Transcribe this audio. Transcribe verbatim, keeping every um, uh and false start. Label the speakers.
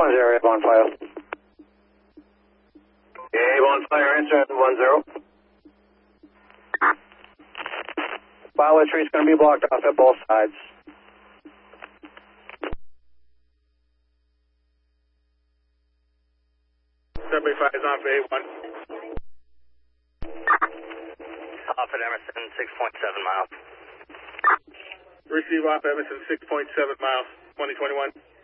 Speaker 1: one zero, Avon Fire. Avon Fire, answer one zero. Violet Street's going to be blocked off at both sides.
Speaker 2: seventy-five is on for A one.
Speaker 3: Off at Emerson, six point seven miles.
Speaker 2: Receive off Emerson, six point seven miles, twenty twenty-one.